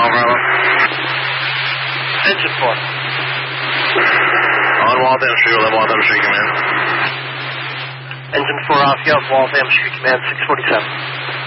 Bravo. Engine 4. On Waltham Street, let Waltham Street command. Engine 4 off, Waltham Street Command 647.